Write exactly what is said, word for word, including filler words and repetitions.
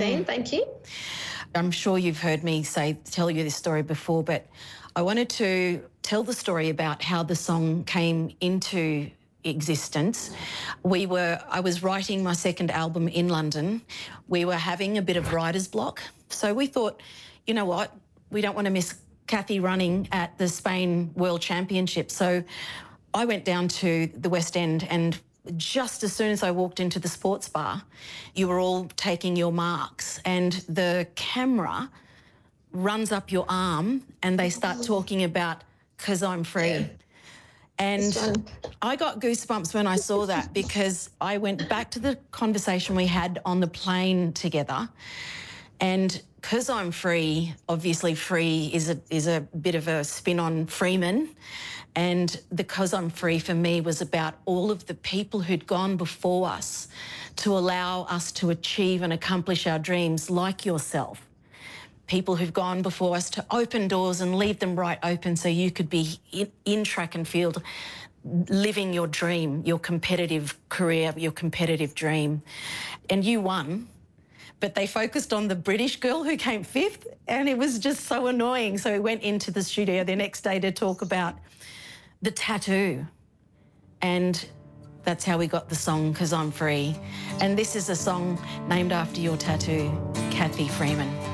Christine. Thank you. I'm sure you've heard me say, tell you this story before, but I wanted to tell the story about how the song came into existence. We were, I was writing my second album in London. We were having a bit of writer's block. So we thought, you know what, we don't want to miss Kathy running at the Spain World Championship. So I went down to the West End, and just as soon as I walked into the sports bar, you were all taking your marks, and the camera runs up your arm and they start talking about "'Cause I'm Free." And I got goosebumps when I saw that, because I went back to the conversation we had on the plane together, and "'Cause I'm Free," obviously free is a, is a bit of a spin on Freeman, and the "'Cause I'm Free" for me was about all of the people who'd gone before us to allow us to achieve and accomplish our dreams, like yourself. People who've gone before us to open doors and leave them right open so you could be in, in track and field, living your dream, your competitive career, your competitive dream. And you won, but they focused on the British girl who came fifth, and it was just so annoying. So we went into the studio the next day to talk about the tattoo, and that's how we got the song "'Cause I'm Free." And this is a song named after your tattoo, Kathy Freeman.